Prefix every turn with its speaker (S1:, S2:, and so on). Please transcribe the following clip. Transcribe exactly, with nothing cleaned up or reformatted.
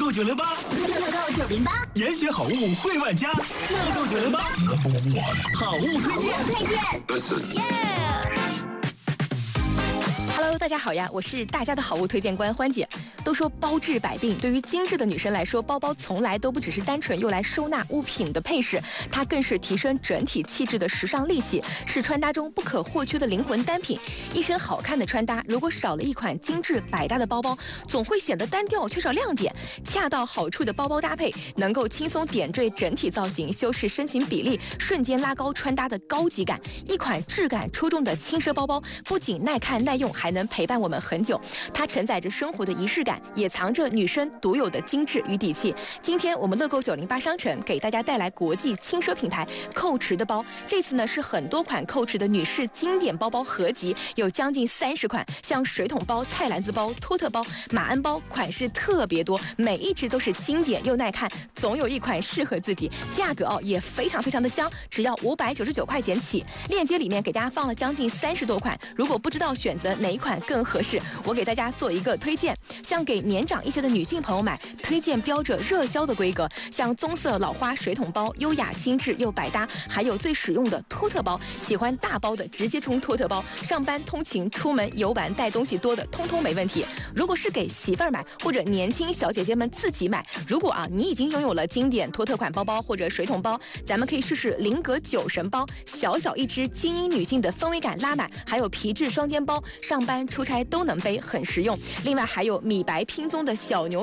S1: 购九零八，
S2: 乐购九零八，
S1: 研学好物惠万家，乐购九零八，好物推荐。
S2: 推荐。耶、
S3: Hello， 大家好呀，我是大家的好物推荐官欢姐。都说包治百病，对于精致的女生来说，包包从来都不只是单纯用来收纳物品的配饰，它更是提升整体气质的时尚利器，是穿搭中不可或缺的灵魂单品。一身好看的穿搭，如果少了一款精致百搭的包包，总会显得单调，缺少亮点。恰到好处的包包搭配，能够轻松点缀整体造型，修饰身形比例，瞬间拉高穿搭的高级感。一款质感出众的轻奢包包，不仅耐看耐用，还能陪伴我们很久。它承载着生活的仪式感，也藏着女生独有的精致与底气。今天我们乐购九零八商城给大家带来国际轻奢品牌蔻驰的包，这次呢是很多款蔻驰的女士经典包包合集，有将近三十款，像水桶包、菜篮子包、托特包、马鞍包，款式特别多，每一只都是经典又耐看，总有一款适合自己。价格哦也非常非常的香，只要五百九十九块钱起。链接里面给大家放了将近三十多款，如果不知道选择哪一款更合适，我给大家做一个推荐。像给年长一些的女性朋友买，推荐标着热销的规格，像棕色老花水桶包，优雅精致又百搭，还有最实用的托特包，喜欢大包的直接冲托特包，上班通勤出门游玩带东西多的通通没问题。如果是给媳妇儿买或者年轻小姐姐们自己买，如果啊你已经拥有了经典托特款包包或者水桶包，咱们可以试试菱格酒神包，小小一只，精英女性的氛围感拉满，还有皮质双肩包，上班出差都能背，很实用。另外还有米白拼棕的小牛